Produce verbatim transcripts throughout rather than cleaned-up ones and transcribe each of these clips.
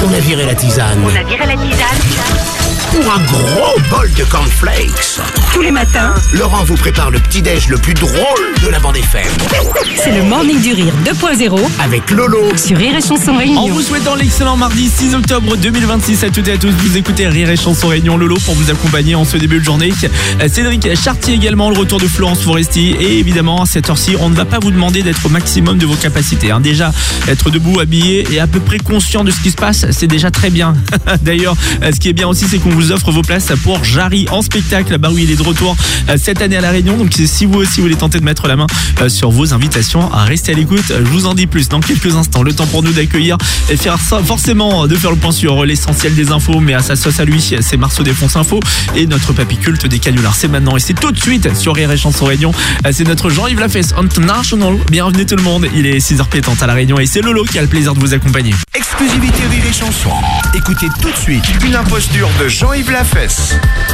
On a viré la tisane. On a viré la tisane. Pour un gros bol de cornflakes. Tous les matins, Laurent vous prépare le petit-déj le plus drôle de la bande F M. c'est le Morning du Rire deux point zéro Avec Lolo. sur Rire et Chanson En Réunion. vous souhaitant l'excellent mardi six octobre deux mille vingt-six à toutes et à tous, vous écoutez Rire et Chanson Réunion. Lolo pour vous accompagner en ce début de journée. Cédric Chartier également, le retour de Florence Foresti. Et évidemment, à cette heure-ci, on ne va pas vous demander d'être au maximum de vos capacités. hein. Déjà, être debout, habillé et à peu près conscient de ce qui se passe, c'est déjà très bien. D'ailleurs, ce qui est bien aussi, c'est qu'on vous offre vos places pour Jarry en spectacle. Bah oui, il est de retour cette année à La Réunion. Donc si vous aussi voulez tenter de mettre la main sur vos invitations, restez à l'écoute. Je vous en dis plus dans quelques instants. Le temps pour nous d'accueillir et faire ça, forcément de faire le point sur l'essentiel des infos, mais à sa sauce à lui, c'est Marceau Défonce Info et notre papy culte des canulars. C'est maintenant et c'est tout de suite sur Rire et Chanson Réunion. C'est notre Jean-Yves Lafesse International. Bienvenue tout le monde. Il est six heures pétantes à La Réunion et c'est Lolo qui a le plaisir de vous accompagner. Exclusivité Rire et Chanson. Écoutez tout de suite une imposture de Jean-Yves Lafesse.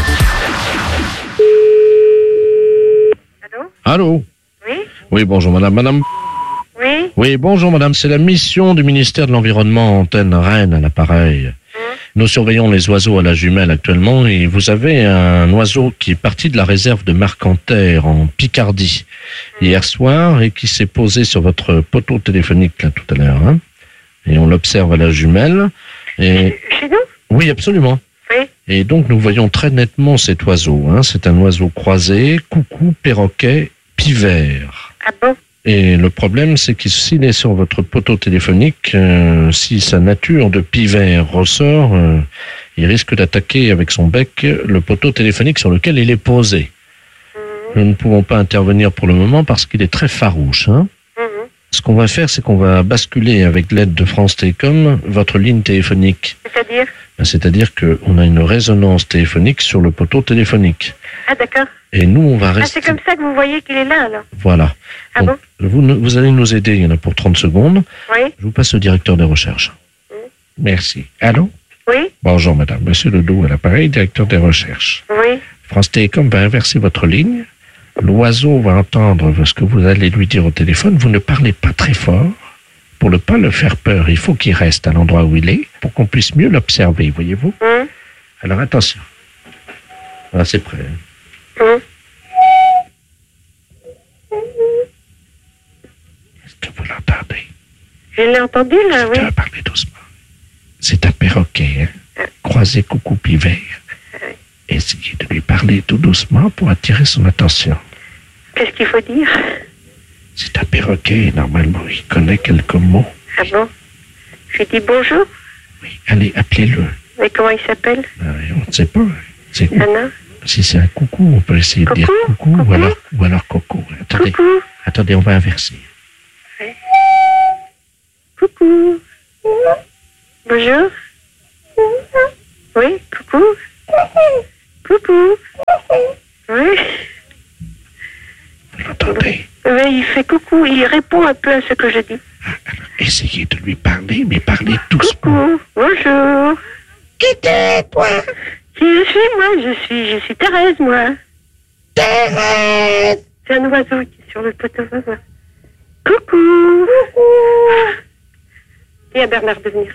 Allô? Allô? Oui? Oui, bonjour madame. Madame. Oui? Oui, bonjour madame. C'est la mission du ministère de l'Environnement, antenne Rennes à l'appareil. Hum. Nous surveillons les oiseaux à la jumelle actuellement et vous avez un oiseau qui est parti de la réserve de Marcanterre en Picardie hier soir et qui s'est posé sur votre poteau téléphonique là tout à l'heure. Hein, et on l'observe à la jumelle. Et... Chez nous? Oui, absolument. Oui. Et donc nous voyons très nettement cet oiseau. Hein. C'est un oiseau croisé, coucou, perroquet, pivert. Ah bon? Et le problème, c'est que s'il est sur votre poteau téléphonique, euh, si sa nature de pivert ressort, euh, il risque d'attaquer avec son bec le poteau téléphonique sur lequel il est posé. Hum. Nous ne pouvons pas intervenir pour le moment parce qu'il est très farouche. Hein. Hum. Ce qu'on va faire, c'est qu'on va basculer avec l'aide de France Télécom votre ligne téléphonique. C'est-à-dire? C'est-à-dire qu'on a une résonance téléphonique sur le poteau téléphonique. Ah d'accord. Et nous, on va Ah, rester... c'est comme ça que vous voyez qu'il est là alors? Voilà. Ah Donc, vous, ne- vous allez nous aider, il y en a pour trente secondes. Oui? Je vous passe au directeur des recherches. Mm. Merci. Allô? Oui? Bonjour madame, monsieur Ledoux à l'appareil, directeur des recherches. Oui? France Télécom va inverser votre ligne. L'oiseau va entendre ce que vous allez lui dire au téléphone. Vous ne parlez pas très fort. Pour ne pas le faire peur, il faut qu'il reste à l'endroit où il est pour qu'on puisse mieux l'observer, voyez-vous? Hum. Alors attention. Ah, c'est prêt. hein. Hum. Est-ce que vous l'entendez? Je l'ai entendu là, oui. Tu vas parler doucement. C'est un perroquet, hein? Croisé coucou pivert. Essayez de lui parler tout doucement pour attirer son attention. Qu'est-ce qu'il faut dire? C'est un perroquet, normalement, il connaît quelques mots. Ah bon? Je lui dis bonjour. Oui, allez, appelez-le. Mais comment il s'appelle? Euh, on ne sait pas. C'est, Anna? si c'est un coucou, on peut essayer de dire Coucou, coucou, coucou. ou alors, ou alors coco. Attendez, Coucou. attendez, on va inverser. Coucou. Bonjour. Oui, coucou. Coucou. Oui. Vous l'entendez? Oui, il fait coucou, il répond un peu à ce que je dis. Alors, essayez de lui parler, mais parlez doucement. Coucou, bonjour. Qui t'es, toi? Qui je suis, moi? Je suis, je suis Thérèse, moi. Thérèse! C'est un oiseau qui est sur le poteau. Coucou. Coucou. Dis à Bernard de venir.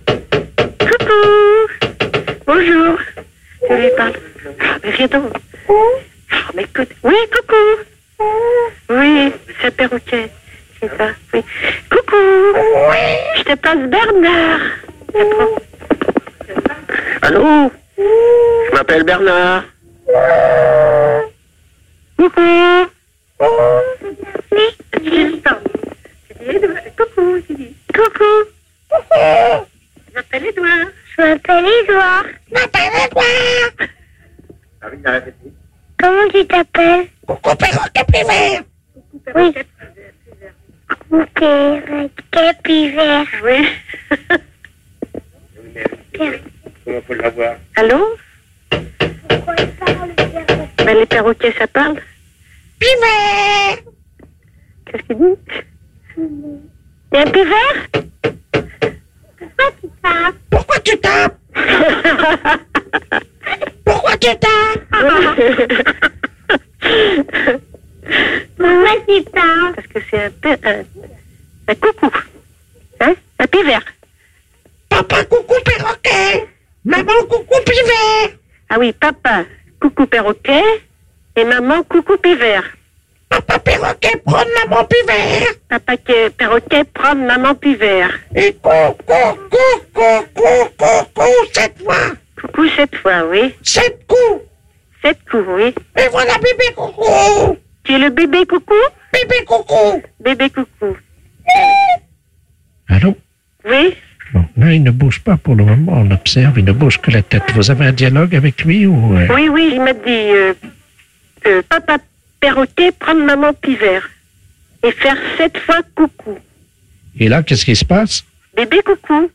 Coucou. Bonjour. Je lui parle. Ah, mais viens donc. Ah, mais écoute. Oui, coucou. Oui, c'est un perroquet. C'est ça, oui. Coucou. Je te passe Bernard. Allô? Je m'appelle Bernard. Coucou. Oui, je dis coucou, je dis coucou. Je m'appelle Edouard. Je m'appelle Edouard. Je m'appelle Edouard. Ah oui, il a répété. Comment tu t'appelles? Coucou perroquet pivert. Oui. Coucou perroquet pivert. Oui. Comment faut l'avoir? Allô? Ben, les perroquets, ça parle? Pivert. Qu'est-ce qu'il dit? T'es un pivert? Pourquoi tu tapes? Pourquoi tu tapes? Pourquoi tu tapes? Pourquoi tu tapes? Parce que c'est un, pe- un, un coucou. Hein? Un pivert. Papa coucou Maman, coucou, pivert. Ah oui, papa, coucou perroquet. Et maman, coucou pivert. Papa perroquet, prendre maman pivert. Papa que- perroquet, prendre maman pivert. Et coucou, coucou, coucou, coucou, cette fois. Coucou cette fois, oui. Sept coups. Sept coups, oui. Et voilà bébé coucou. Tu es le bébé coucou? Bébé coucou. Bébé coucou. Allô? Oui. Bon, là, il ne bouge pas pour le moment, on observe, il ne bouge que la tête. Vous avez un dialogue avec lui ou... euh, Oui, oui, il m'a dit euh, euh, papa perroquet, prendre maman pivert. Et faire sept fois coucou. Et là, qu'est-ce qui se passe? Bébé coucou.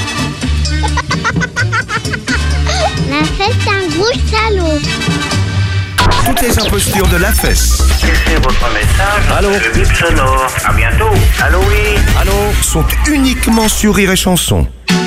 La fête est un gros salaud. Toutes les impostures de la fesse Laissez votre message. Allô? Le bip sonore. À bientôt. Allô, oui. sont uniquement sur Rire et Chanson.